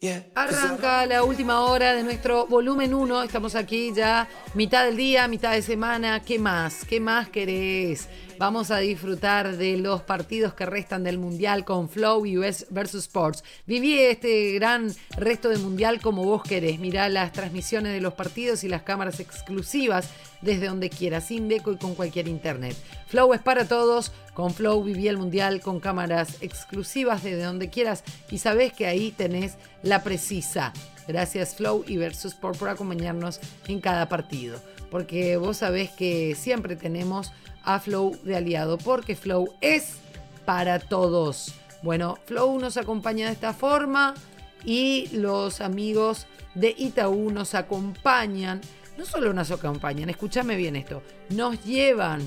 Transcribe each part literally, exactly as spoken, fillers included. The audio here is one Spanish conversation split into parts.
Arranca la última hora de nuestro volumen uno. Estamos aquí ya mitad del día, mitad de semana. ¿Qué más? ¿Qué más querés? Vamos a disfrutar de los partidos que restan del Mundial con Flow y U S versus Sports. Viví este gran resto del Mundial como vos querés. Mirá las transmisiones de los partidos y las cámaras exclusivas desde donde quieras, sin deco y con cualquier internet. Flow es para todos. Con Flow viví el Mundial con cámaras exclusivas desde donde quieras y sabés que ahí tenés la precisa. Gracias Flow y Versus Sport por acompañarnos en cada partido. Porque vos sabés que siempre tenemos a Flow de aliado, porque Flow es para todos. Bueno, Flow nos acompaña de esta forma y los amigos de Itaú nos acompañan. No solo nos acompañan, escúchame bien esto, nos llevan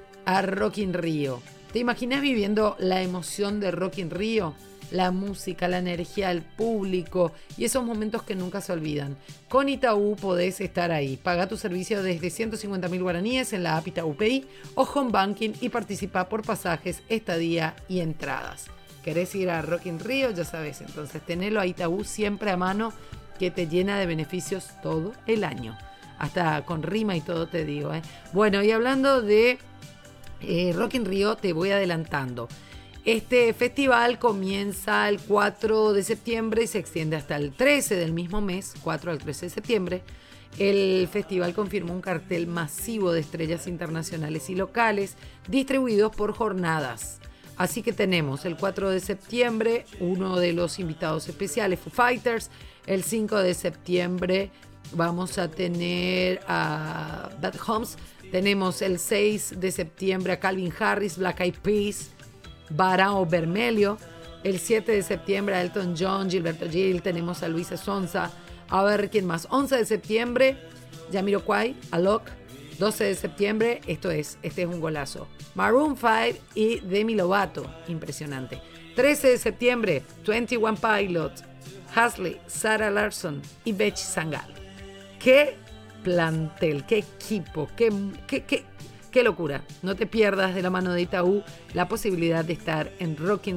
a Rock in Rio. ¿Te imaginas viviendo la emoción de Rock in Rio? La música, la energía del público y esos momentos que nunca se olvidan. Con Itaú podés estar ahí. Paga tu servicio desde ciento cincuenta mil guaraníes en la app Itaú Pay o Home Banking y participa por pasajes, estadía y entradas. ¿Querés ir a Rock in Rio? Ya sabes, entonces tenelo a Itaú siempre a mano, que te llena de beneficios todo el año. Hasta con rima y todo te digo, ¿eh? Bueno, y hablando de eh, Rock in Rio, te voy adelantando. Este festival comienza el cuatro de septiembre y se extiende hasta el trece del mismo mes, cuatro al trece de septiembre. El festival confirmó un cartel masivo de estrellas internacionales y locales distribuidos por jornadas. Así que tenemos el cuatro de septiembre, uno de los invitados especiales, Foo Fighters. El cinco de septiembre vamos a tener a Bad Homes. Tenemos el seis de septiembre a Calvin Harris, Black Eyed Peas, Barão Vermelho. El siete de septiembre a Elton John, Gilberto Gil. Tenemos a Luisa Sonza. A ver quién más. once de septiembre, Jamiroquai, Alok. doce de septiembre, esto es, este es un golazo, Maroon cinco y Demi Lovato. Impresionante. trece de septiembre, veintiuno Pilots, Hasley, Sarah Larson y Bechi Sangal. Qué plantel, qué equipo, qué, qué, qué, qué locura. No te pierdas de la mano de Itaú la posibilidad de estar en Rock in